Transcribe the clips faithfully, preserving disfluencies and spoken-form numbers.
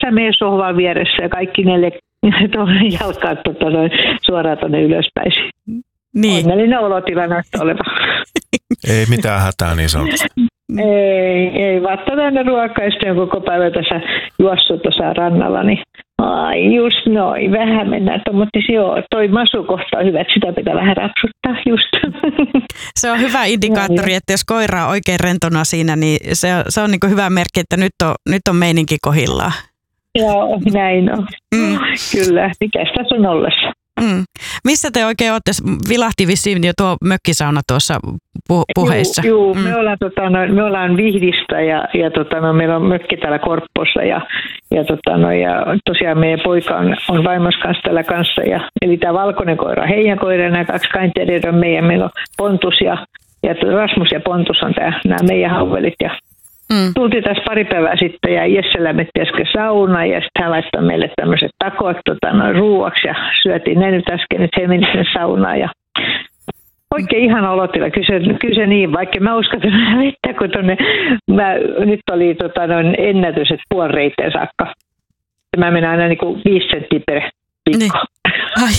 tässä meidän sohvan vieressä ja kaikki neljä tuonne jalkaat tota, suoraan tuonne ylöspäin. Niin. Onnellinen olotila näyttää oleva. Ei mitään hätää niin sanotusti. Ei, ei vatta tänne ruokaa, ja sitten koko päivä tässä juossut tuossa rannalla, niin ai just noin, vähän mennään tuommoittis, joo, toi masukohta on hyvä, että sitä pitää vähän rapsuttaa just. Se on hyvä indikaattori, että jos koira on oikein rentona siinä, niin se, se on niin kuin hyvä merkki, että nyt on, nyt on meininki kohillaan. Joo, näin on. Mm. Kyllä, mikäs tässä on ollessa? Mm. Missä te oikein olette? Vilahti vissiin jo tuo mökkisauna tuossa pu- puheissa. Joo, joo. Mm. me, ollaan, tota, no, me ollaan Vihdistä ja, ja tota, no, meillä on mökki täällä Korppossa ja, ja, tota, no, ja tosiaan meidän poika on, on vaimos kanssa täällä kanssa. Ja, eli tämä valkoinen koira on heidän koira ja nämä kaksi kainteria on meidän. Meillä on Pontus ja, ja Rasmus ja Pontus on tää, nämä meidän hauvelit ja Mm. tultiin tässä pari päivää sitten ja Jesse lämmitti äsken saunaa ja sitten hän laittoi meille tämmöiset takot tota, noin ruuaksi ja syötiin ne nyt äsken, että he meni sinne saunaan ja oikein ihana olotila. Kyllä se, kyllä se niin, vaikka mä uskon, että mä vettä, kun tonne, mä, nyt oli tota, noin ennätys, että puoli reiteen saakka. Mä menen aina niin kuin viisi senttiä per viikko. Ai.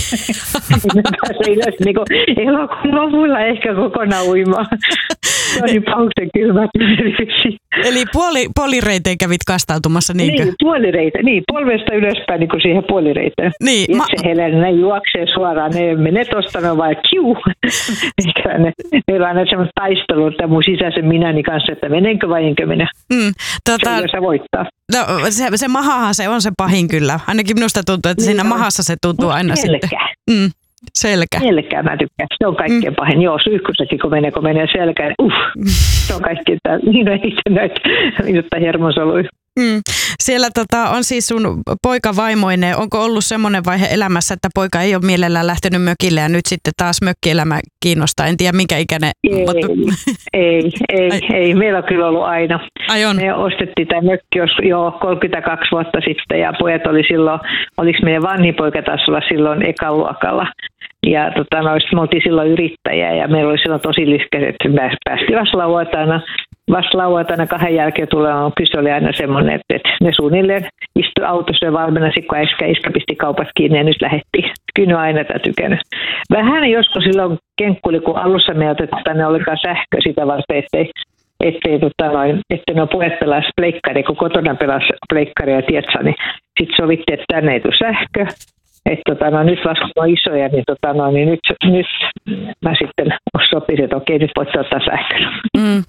Se ylös niin kuin elokuun lopulla ehkä kokonaan uimaan. Se oli pauksen kylmät. Eli puoli, puolireiteen kävit kastautumassa, niinkö? Niin, puolireiteen. Niin, polvesta ylöspäin niin kuin siihen puolireiteen. Niin. Ja Ma- se Helena, ne juoksee suoraan, ne menee tosta, ne on vaan kiu. Ne, meillä on aina semmoinen taistelu, että mun sisäisen minäni kanssa, että menenkö vai enkö mene. Mm, tota, se, se voittaa. No, se, se mahahan se on se pahin kyllä. Ainakin minusta tuntuu, että siinä mahassa se tuntuu aina selkä. sitten. Mm, selkä. Selkää mä tykkään. Se on kaikkein mm. pahin. Joo, suihkussakin kun menee, kun menee selkään. Uh, se on kaikkein tää. Niin on itse näitä minuttaa hermosoluja. Mm. Siellä tota, on siis sun poika vaimoinen. Onko ollut semmoinen vaihe elämässä, että poika ei ole mielellään lähtenyt mökille ja nyt sitten taas mökkielämä kiinnostaa? En tiedä minkä ikäinen. Ei, mutta... ei, ei, ei. Meillä on kyllä ollut aina. Ai on. Me ostettiin tämä mökki jo kolmekymmentäkaksi vuotta sitten ja pojat oli silloin, oliko meidän vanhin poika taas olla silloin ekaluokalla. Ja tota, no, me oltiin silloin yrittäjiä ja meillä oli silloin tosi lyhkäiset. Me päästiin vasta lauantaina. Vasta lauantaina kahden jälkeen tulemaan, kyse oli aina semmoinen, että ne suunnilleen istui autossa ja valmennasi, kun äsken iskä pisti kaupat kiinni ja nyt lähdettiin. Kyllä ne on aina tätä tykännyt. Vähän joskus silloin kenkkuli, kun alussa me otettiin tänne olikaan sähkö sitä varten, ettei, ettei, tota noin, ettei ne pojat pelasi pleikkari, kun kotona pelasi pleikkari ja tietsä, niin sitten sovittiin, että tänne ei tule sähkö. Että tota, no, nyt vasta kun on isoja, niin, tota, no, niin nyt, nyt mä sitten sopisin, että okei, nyt voit ottaa sähköä. Mm.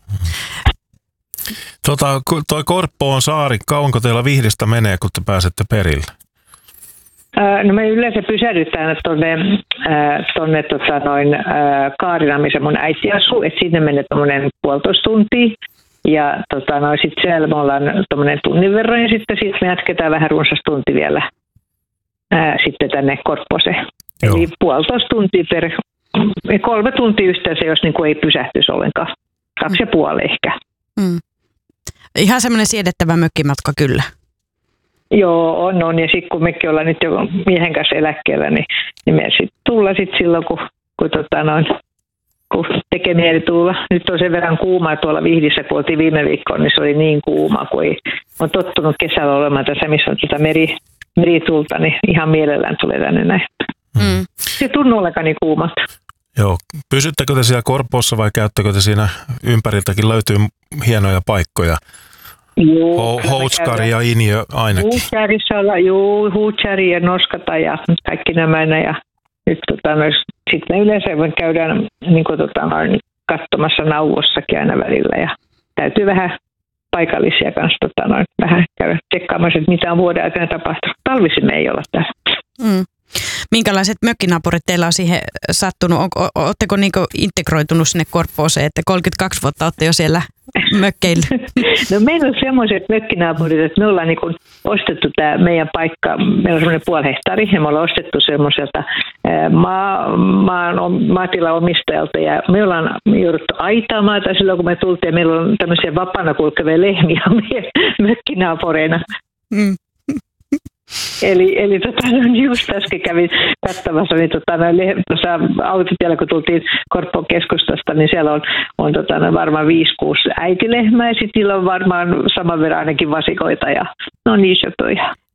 Tota, toi Korppo on saari. Kauanko teillä Vihdistä menee, kun te pääsette perille? No me yleensä pysähdytään tuonne, tuonne tota, noin Kaarina, missä mun äiti asuu, että sinne menee tuommoinen puolitoista tuntia. Ja tota, no, sitten siellä me ollaan tuommoinen tunnin verran ja sitten sit me jatketaan vähän runsas tunti vielä ää, sitten tänne Korpposeen. Joo. Eli puolitoista tuntia per, kolme tuntia yhteensä, jos niin kuin ei pysähtyisi ollenkaan. Kaksi ja puoli ehkä. Mm. Ihan semmoinen siedettävä mökkimatka kyllä. Joo, on, on. Ja sitten kun mekin ollaan nyt jo miehen kanssa eläkkeellä, niin, niin me sitten tullaan sitten silloin, kun, kun, tota noin, kun tekee mieli tulla. Nyt on sen verran kuumaa tuolla Vihdissä, kun oltiin viime viikkoon, niin se oli niin kuuma, kun ei, on tottunut kesällä olemaan tässä, missä on tuota meri, meritulta, niin ihan mielellään tulee tänne näin. Mm. Se tuntuu ollenkaan niin kuumalta. Joo. Pysyttekö te siellä Korpossa vai käyttekö te siinä ympäriltäkin löytyy hienoja paikkoja? Joo. Houtskari ja Injö ainakin. Huutskärissa ollaan, joo, Huutskari ja Noskata ja kaikki nämä. Ja nyt tota, no, sitten me yleensä käydään niin kuin, tota, katsomassa Nauvossakin aina välillä ja täytyy vähän paikallisia kanssa tota, no, vähän käydä tsekkaamassa, että mitä on vuoden aikana tapahtunut. Talvisin me ei olla tässä. Mm. Minkälaiset mökkinaapurit teillä on siihen sattunut? Oletteko niinku integroitunut sinne Korppooseen, että kolmekymmentäkaksi vuotta olette jo siellä mökkeillä? No meillä on semmoiset mökkinaapurit, että me ollaan niinku ostettu tämä meidän paikka, meillä on semmoinen puoli hehtaari, ja me ollaan ostettu semmoiselta maa, maan, maatilaomistajalta, ja me ollaan jouduttu aitaamaan tai silloin, kun me tultiin, ja meillä on tämmöisiä vapaana kulkevia lehmiä meidän mökkinaapureina. Mm. Eli, eli tota, no, just äsken kävin katsomassa, niin tota, no, tuossa autotiellä, kun tultiin Korppoon keskustasta, niin siellä on, on tota, no, varmaan viisi kuusi äitilehmää ja sitten niillä on varmaan saman verran ainakin vasikoita ja no niissä